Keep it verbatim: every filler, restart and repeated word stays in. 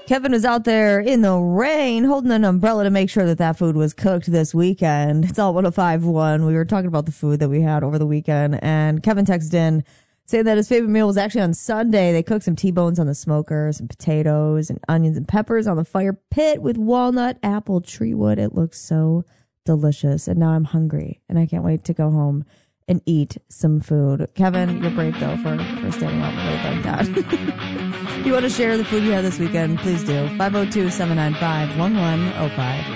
Kevin was out there in the rain holding an umbrella to make sure that that food was cooked this weekend. It's all one oh five point one. We were talking about the food that we had over the weekend, and Kevin texted in saying that his favorite meal was actually on Sunday. They cooked some T-bones on the smoker, some potatoes and onions and peppers on the fire pit with walnut, apple, tree wood. It looks so delicious, and now I'm hungry, and I can't wait to go home and eat some food. Kevin, you're brave, though, for, for standing out in the rain like that. If you want to share the food you had this weekend, please do. five oh two, seven nine five, one one oh five.